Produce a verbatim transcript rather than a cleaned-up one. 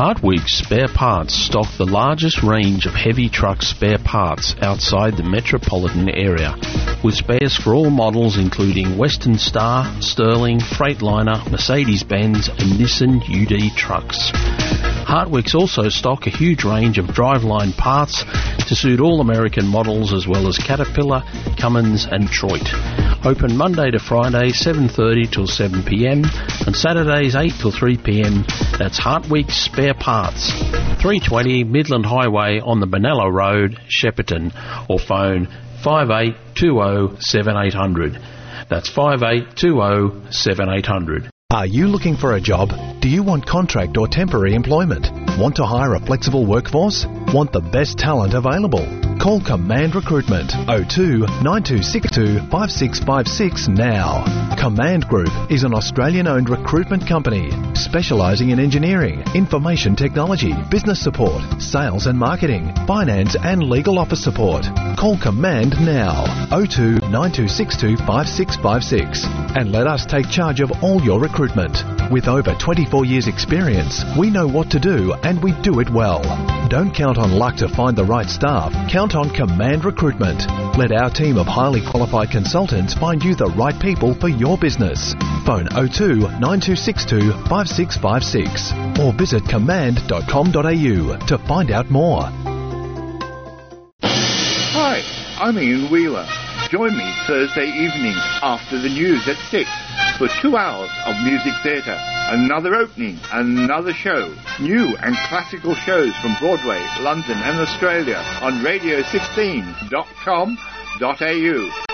Hartwig's Spare Parts stock the largest range of heavy truck spare parts outside the metropolitan area, with spares for all models including Western Star, Sterling, Freightliner, Mercedes-Benz and Nissan U D trucks. Hartwig's also stock a huge range of driveline parts to suit all American models as well as Caterpillar, Cummins and Detroit. Open Monday to Friday seven thirty till seven p m and Saturdays eight till three p m. That's Hartwig's Spare Parts, three twenty Midland Highway on the Benello Road, Shepparton, or phone five eight two zero seven eight zero zero. That's five eight two zero seven eight zero zero. Are you looking for a job? Do you want contract or temporary employment? Want to hire a flexible workforce? Want the best talent available? Call Command Recruitment oh two nine two six two five six five six now. Command Group is an Australian-owned recruitment company specialising in engineering, information technology, business support, sales and marketing, finance and legal office support. Call Command now, oh two nine two six two five six five six, and let us take charge of all your recruitment. With over twenty-four years experience, we know what to do and we do it well. Don't count on luck to find the right staff. Count on Command Recruitment. Let our team of highly qualified consultants find you the right people for your business. Phone oh two nine two six two five six five six or visit command dot com dot a u to find out more. Hi, I'm Ian Wheeler. Join me Thursday evening after the news at six for two hours of music theatre. Another opening, another show. New and classical shows from Broadway, London and Australia on radio sixteen dot com dot a u.